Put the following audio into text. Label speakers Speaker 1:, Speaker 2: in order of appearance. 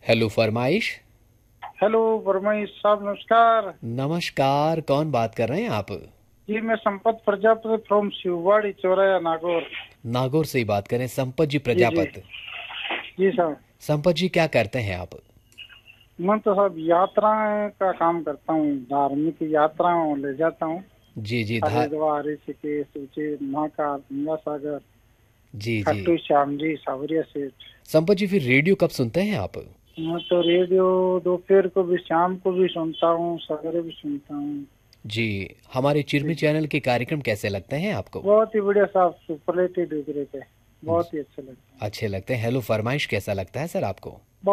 Speaker 1: Hello फरमाइश।
Speaker 2: Hello फरमाइश साहब, नमस्कार।
Speaker 1: नमस्कार, कौन बात कर रहे हैं आप?
Speaker 2: जी मैं संपत प्रजापति फ्रॉम शिववाड़ी चौराया नागौर।
Speaker 1: नागौर से ही बात करें, संपत जी
Speaker 2: जी जी।
Speaker 1: प्रजापत।
Speaker 2: जी साहब।
Speaker 1: संपत जी क्या करते हैं आप?
Speaker 2: मैं तो साहब यात्राएं का काम करता हूँ, धार्मिक यात्राओं ले जाता हूँ।
Speaker 1: जी जी
Speaker 2: हरिद्वार, ऋषिकेश, उज्जैन, महाकाल, गंगा सागर,
Speaker 1: जी जी।
Speaker 2: खाटू श्याम जी, सावरिया सेठ।
Speaker 1: संपत जी फिर रेडियो कब सुनते हैं आप?
Speaker 2: मैं तो रेडियो दोपहर को भी, शाम को भी सुनता हूँ, सवेरे भी सुनता हूँ।
Speaker 1: जी। हमारे चिरमी
Speaker 2: जी।
Speaker 1: चैनल के कार्यक्रम कैसे लगते हैं आपको?
Speaker 2: बहुत ही बढ़िया साहब, सुपरलेटिव डिग्री पे।
Speaker 1: जी,
Speaker 2: बहुत ही अच्छे लगते हैं।
Speaker 1: अच्छे लगते हैं। हेलो फरमाइश कैसा लगता है सर आपको?